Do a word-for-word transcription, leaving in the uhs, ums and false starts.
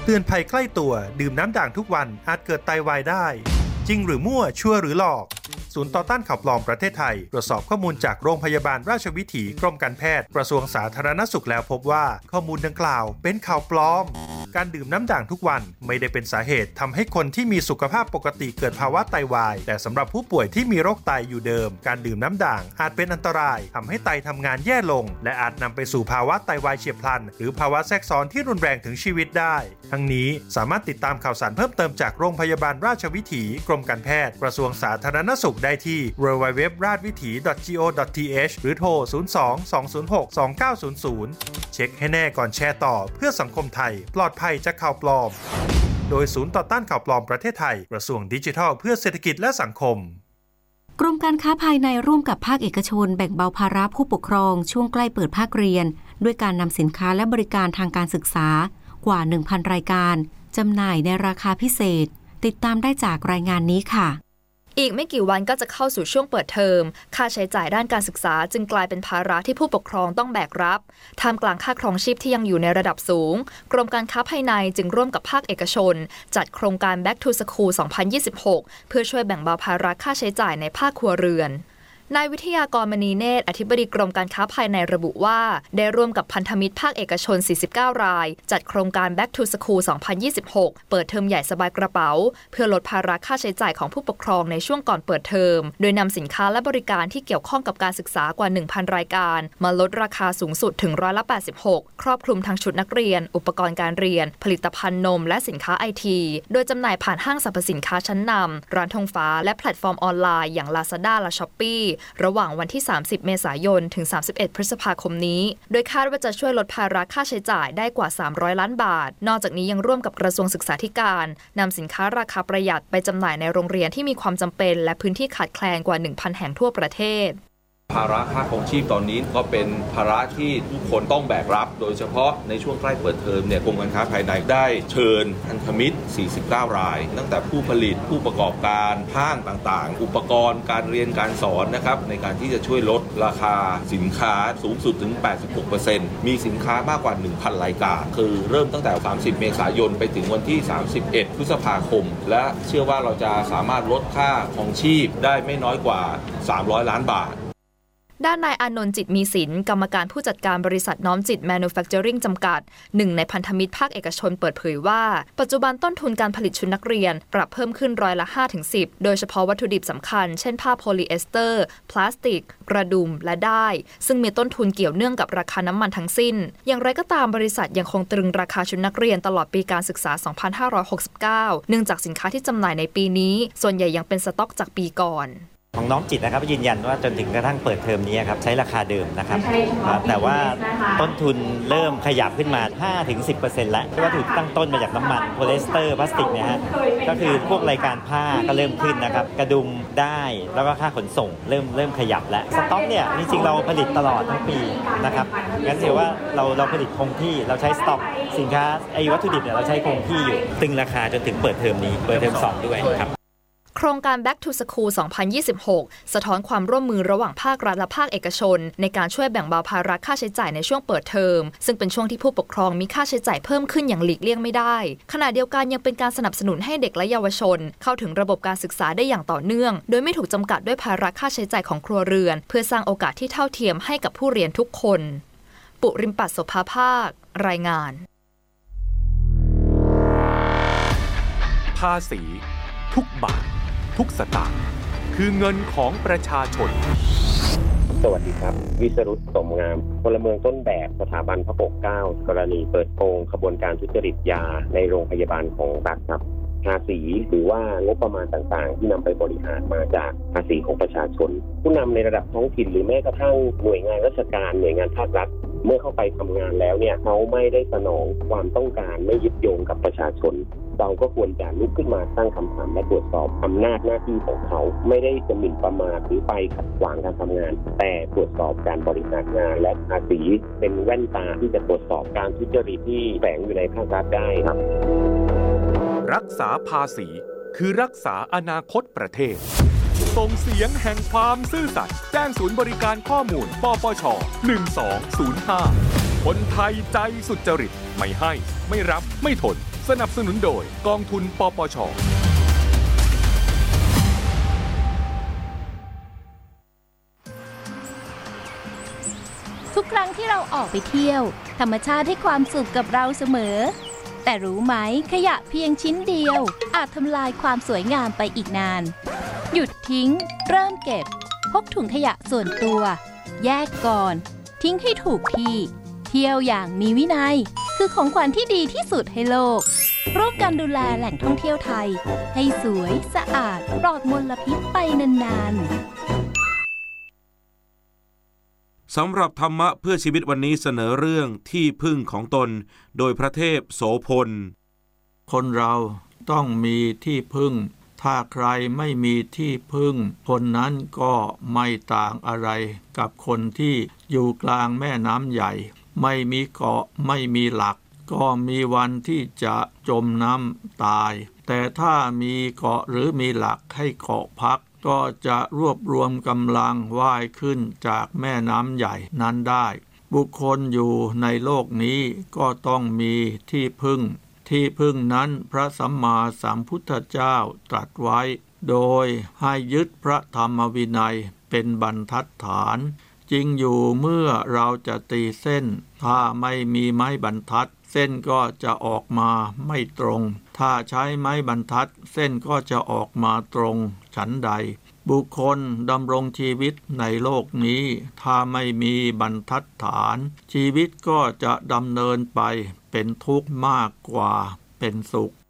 เตือนภัยใกล้ตัวดื่มน้ำด่างทุกวันอาจเกิดไตวายได้จริงหรือมั่วชัวร์หรือหลอกศูนย์ต่อต้านข่าวปลอมประเทศไทยตรวจสอบข้อมูลจากโรงพยาบาลราชวิถีกรมการแพทย์กระทรวงสาธารณสุขแล้วพบว่าข้อมูลดังกล่าวเป็นข่าวปลอมการดื่มน้ำด่างทุกวันไม่ได้เป็นสาเหตุทำให้คนที่มีสุขภาพปกติเกิดภาวะไตวายแต่สำหรับผู้ป่วยที่มีโรคไตอยู่เดิมการดื่มน้ำด่างอาจเป็นอันตรายทำให้ไตทำงานแย่ลงและอาจนำไปสู่ภาวะไตวายเฉียบพลันหรือภาวะแทรกซ้อนที่รุนแรงถึงชีวิตได้ทั้งนี้สามารถติดตามข่าวสารเพิ่มเติมจากโรงพยาบาลราชวิถีกรมการแพทย์กระทรวงสาธารณสุขได้ที่ ดับเบิลยู ดับเบิลยู ดับเบิลยู ดอท ราชวิถี ดอท จี โอ ดอท ที เอช หรือโทร ศูนย์ สอง สอง ศูนย์ หก สอง เก้า ศูนย์ ศูนย์ เช็คให้แน่ก่อนแชร์ต่อเพื่อสังคมไทยปลอดภัยจากข่าวปลอมโดยศูนย์ต่อต้านข่าวปลอมประเทศไทยกระทรวงดิจิทัลเพื่อเศรษฐกิจและสังคมกรมการค้าภายในร่วมกับภาคเอกชนแบ่งเบาภาระผู้ปกครองช่วงใกล้เปิดภาคเรียนด้วยการนำสินค้าและบริการทางการศึกษากว่า หนึ่งพัน รายการจำหน่ายในราคาพิเศษติดตามได้จากรายงานนี้ค่ะอีกไม่กี่วันก็จะเข้าสู่ช่วงเปิดเทอมค่าใช้จ่ายด้านการศึกษาจึงกลายเป็นภาระที่ผู้ปกครองต้องแบกรับท่ามกลางค่าครองชีพที่ยังอยู่ในระดับสูงกรมการค้าภายในจึงร่วมกับภาคเอกชนจัดโครงการ Back to School สองพันยี่สิบหก เพื่อช่วยแบ่งเบาภาระค่าใช้จ่ายในภาคครัวเรือนนายวิทยากรมณีเนตรอธิบดีกรมการค้าภายในระบุว่าได้ร่วมกับพันธมิตรภาคเอกชนสี่สิบเก้ารายจัดโครงการ Back to School สองพันยี่สิบหก เปิดเทอมใหญ่สบายกระเป๋าเพื่อลดภาระค่าใช้จ่ายของผู้ปกครองในช่วงก่อนเปิดเทอมโดยนำสินค้าและบริการที่เกี่ยวข้องกับการศึกษากว่า หนึ่งพัน รายการมาลดราคาสูงสุดถึงร้อยละแปดสิบหกครอบคลุมทั้งชุดนักเรียนอุปกรณ์การเรียนผลิตภัณฑ์นมและสินค้าไอทีโดยจำหน่ายผ่านห้างสรรพสินค้าชั้นนำร้านธงฟ้าและแพลตฟอร์มออนไลน์อย่าง Lazada และ Shopee ระหว่างวันที่สามสิบเมษายนถึงสามสิบเอ็ดพฤษภาคมนี้โดยคาดว่าจะช่วยลดภาระค่าใช้จ่ายได้กว่าสามร้อยล้านบาทนอกจากนี้ยังร่วมกับกระทรวงศึกษาธิการนำสินค้าราคาประหยัดไปจำหน่ายในโรงเรียนที่มีความจำเป็นและพื้นที่ขาดแคลนกว่า หนึ่งพัน แห่งทั่วประเทศภาระค่าครองชีพตอนนี้ก็เป็นภาระที่ทุกคนต้องแบกรับโดยเฉพาะในช่วงใกล้เปิดเทอมเนี่ยกรมการค้าภายในได้เชิญพันธมิตรสี่สิบเก้ารายตั้งแต่ผู้ผลิตผู้ประกอบการห้างต่างๆอุปกรณ์การเรียนการสอนนะครับในการที่จะช่วยลดราคาสินค้าสูงสุดถึง แปดสิบหกเปอร์เซ็นต์ มีสินค้ามากกว่า หนึ่งพัน รายการคือเริ่มตั้งแต่สามสิบเมษายนไปถึงวันที่สามสิบเอ็ดพฤษภาคมและเชื่อว่าเราจะสามารถลดค่าครองชีพได้ไม่น้อยกว่าสามร้อยล้านบาทด้านนายอานนท์จิตมีศิลป์กรรมการผู้จัดการบริษัทน้อมจิต Manufacturing จำกัดหนึ่งในพันธมิตรภาคเอกชนเปิดเผยว่าปัจจุบันต้นทุนการผลิตชุดนักเรียนปรับเพิ่มขึ้นร้อยละ ห้าถึงสิบ โดยเฉพาะวัตถุดิบสำคัญเช่นผ้าโพลีเอสเตอร์พลาสติกกระดุมและด้ายซึ่งมีต้นทุนเกี่ยวเนื่องกับราคาน้ำมันทั้งสิ้นอย่างไรก็ตามบริษัทยังคงตรึงราคาชุดนักเรียนตลอดปีการศึกษาสองพันห้าร้อยหกสิบเก้าเนื่องจากสินค้าที่จำหน่ายในปีนี้ส่วนใหญ่ยังเป็นสต็อกจากปีก่อนของน้อมจิตนะครับยืนยันว่าจนถึงกระทั่งเปิดเทอมนี้ครับใช้ราคาเดิมนะครับแต่ว่าต้นทุนเริ่มขยับขึ้นมา ห้าถึงสิบเปอร์เซ็นต์ แล้ววัตถุตั้งต้นมาจากน้ำมันโพลีเอสเตอร์พลาสติกนะฮะก็คือพวกรายการผ้าก็เริ่มขึ้นนะครับกระดุมได้แล้วก็ค่าขนส่งเริ่มเริ่มขยับแล้วสต็อกเนี่ยจริงๆเราผลิตตลอดทั้งปีนะครับงั้นถือว่าเราเราผลิตคงที่เราใช้สต็อกสินค้าไอ้วัตถุดิบเนี่ยเราใช้คงที่อยู่ตึงราคาจนถึงเปิดเทอมนี้เปิดเทอมสองด้วยครับโครงการ Back to School สองพันยี่สิบหก สะท้อนความร่วมมือระหว่างภาครัฐและภาคเอกชนในการช่วยแบ่งเบาภาระค่าใช้จ่ายในช่วงเปิดเทอมซึ่งเป็นช่วงที่ผู้ปกครองมีค่าใช้จ่ายเพิ่มขึ้นอย่างหลีกเลี่ยงไม่ได้ขณะเดียวกันยังเป็นการสนับสนุนให้เด็กและเยาวชนเข้าถึงระบบการศึกษาได้อย่างต่อเนื่องโดยไม่ถูกจำกัดด้วยภาระค่าใช้จ่ายของครัวเรือนเพื่อสร้างโอกาสที่เท่าเทียมให้กับผู้เรียนทุกคนปุริมปัสโสภาภาครายงานภาษีทุกบาททุกสตางค์คือเงินของประชาชนสวัสดีครับวิสรุตสมงามพลเมืองต้นแบบสถาบันพระปกเกล้ากรณีเปิดโปงขบวนการทุจริตยาในโรงพยาบาลของรัฐครับภาษีหรือว่างบประมาณต่างๆที่นำไปบริหารมาจากภาษีของประชาชนผู้นำในระดับท้องถิ่นหรือแม้กระทั่งหน่วยงานราชการหน่วยงานภาครัฐเมื่อเข้าไปทำงานแล้วเนี่ยเขาไม่ได้สนองความต้องการไม่ยึดโยงกับประชาชนเราก็ควรจะลุกขึ้นมาตั้งคำถามและตรวจสอบอำนาจหน้าที่ของเขาไม่ได้จะหมิ่นประมาทหรือไปขัดขวางการทำงานแต่ตรวจสอบการบริหารงานและภาษีเป็นแว่นตาที่จะตรวจสอบการทุจริตที่แฝงอยู่ในภาครัฐได้ครับรักษาภาษีคือรักษาอนาคตประเทศส่งเสียงแห่งความซื่อสัตย์แจ้งศูนย์บริการข้อมูลปปชหนึ่งสองศูนย์ห้าคนไทยใจสุจริตไม่ให้ไม่รับไม่ทนสนับสนุนโดยกองทุนปปช. ทุกครั้งที่เราออกไปเที่ยวธรรมชาติให้ความสุขกับเราเสมอแต่รู้ไหมขยะเพียงชิ้นเดียวอาจทำลายความสวยงามไปอีกนานหยุดทิ้งเริ่มเก็บพกถุงขยะส่วนตัวแยกก่อนทิ้งให้ถูกที่เที่ยวอย่างมีวินัยคือของขวัญที่ดีที่สุดให้โลกร่วมกันดูแลแหล่งท่องเที่ยวไทยให้สวยสะอาดปลอดมลพิษไปนานๆสำหรับธรรมะเพื่อชีวิตวันนี้เสนอเรื่องที่พึ่งของตนโดยพระเทพโสพลคนเราต้องมีที่พึ่งถ้าใครไม่มีที่พึ่งคนนั้นก็ไม่ต่างอะไรกับคนที่อยู่กลางแม่น้ำใหญ่ไม่มีเกาะไม่มีหลักก็มีวันที่จะจมน้ำตายแต่ถ้ามีเกาะหรือมีหลักให้เกาะพักก็จะรวบรวมกำลังว่ายขึ้นจากแม่น้ำใหญ่นั้นได้บุคคลอยู่ในโลกนี้ก็ต้องมีที่พึ่งที่พึ่งนั้นพระสัมมาสัมพุทธเจ้าตรัสไว้โดยให้ยึดพระธรรมวินัยเป็นบรรทัดฐานจริงอยู่เมื่อเราจะตีเส้นถ้าไม่มีไม้บรรทัดเส้นก็จะออกมาไม่ตรงถ้าใช้ไม้บรรทัดเส้นก็จะออกมาตรงฉันใดบุคคลดำรงชีวิตในโลกนี้ถ้าไม่มีบรรทัดฐานชีวิตก็จะดำเนินไปเป็นทุกข์มากกว่าเป็นสุข